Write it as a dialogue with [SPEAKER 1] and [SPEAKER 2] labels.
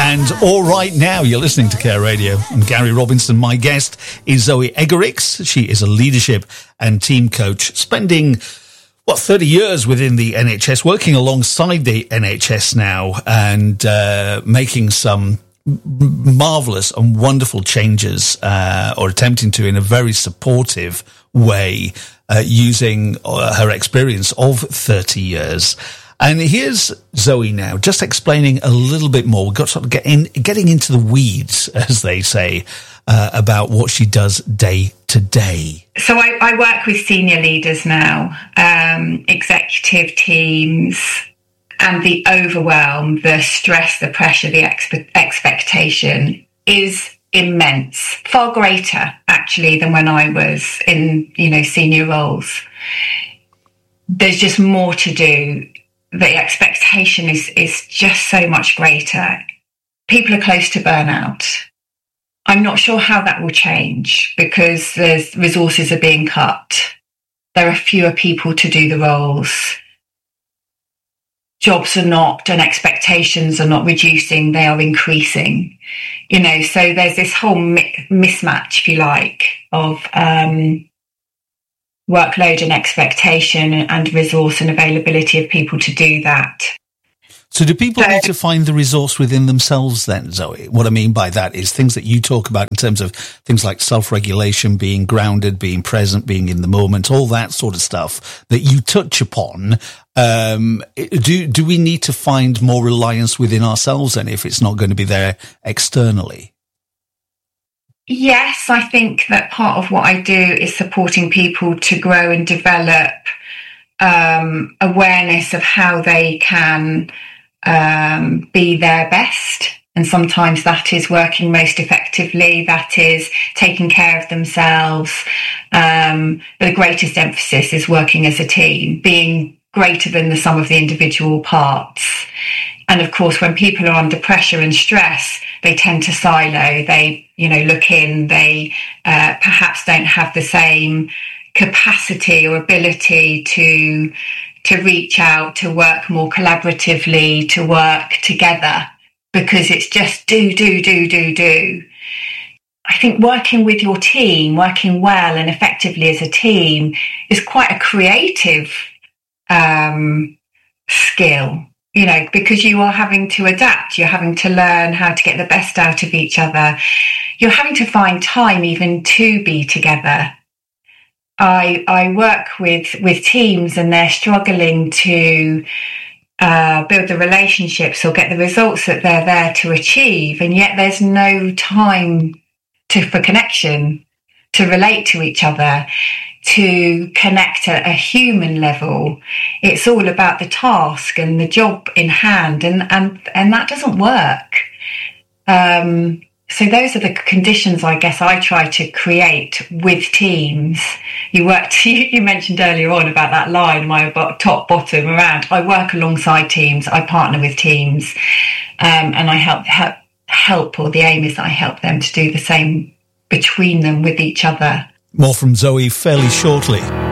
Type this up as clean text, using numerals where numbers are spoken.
[SPEAKER 1] And all right now, you're listening to Care Radio. I'm Gary Robinson. My guest is Zoe Eggericks. She is a leadership and team coach, spending 30 years within the NHS, working alongside the NHS now, and making some marvellous and wonderful changes, or attempting to in a very supportive way, using her experience of 30 years. And here's Zoe now, just explaining a little bit more. We've got to sort of getting into the weeds, as they say, about what she does day to day.
[SPEAKER 2] So I work with senior leaders now, executive teams, and the overwhelm, the stress, the pressure, the expectation is immense, far greater actually than when I was in, senior roles. There's just more to do. The expectation is just so much greater. People are close to burnout. I'm not sure how that will change because there's resources are being cut. There are fewer people to do the roles. Jobs are not, and expectations are not reducing, they are increasing. So there's this whole mismatch, if you like, of workload and expectation and resource and availability of people to do that.
[SPEAKER 1] So do people need to find the resource within themselves then, Zoe? What I mean by that is things that you talk about in terms of things like self-regulation, being grounded, being present, being in the moment, all that sort of stuff that you touch upon. Do we need to find more reliance within ourselves then if it's not going to be there externally?
[SPEAKER 2] Yes, I think that part of what I do is supporting people to grow and develop awareness of how they can be their best. And sometimes that is working most effectively, that is taking care of themselves. But the greatest emphasis is working as a team, being greater than the sum of the individual parts. And of course, when people are under pressure and stress, they tend to silo. They, look in. They perhaps don't have the same capacity or ability to reach out, to work more collaboratively, to work together, because it's just do. I think working with your team, working well and effectively as a team, is quite a creative skill. Because you are having to adapt, you're having to learn how to get the best out of each other. You're having to find time even to be together. I work with teams and they're struggling to build the relationships or get the results that they're there to achieve, and yet there's no time for connection, to relate to each other, to connect at a human level. It's all about the task and the job in hand, and that doesn't work. So those are the conditions, I guess, I try to create with teams. You mentioned earlier on about that line, my top, bottom, around. I work alongside teams, I partner with teams, and I help, or the aim is that I help them to do the same between them with each other.
[SPEAKER 1] More from Zoe fairly shortly.